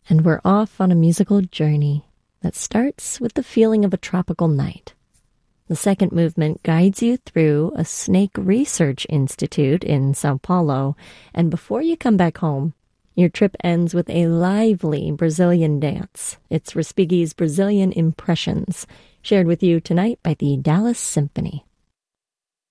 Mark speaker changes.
Speaker 1: And we're off on a musical journey that starts with the feeling of a tropical night. The second movement guides you through a snake research institute in Sao Paulo, and before you come back home, your trip ends with a lively Brazilian dance. It's Respighi's Brazilian Impressions, shared with you tonight by the Dallas Symphony.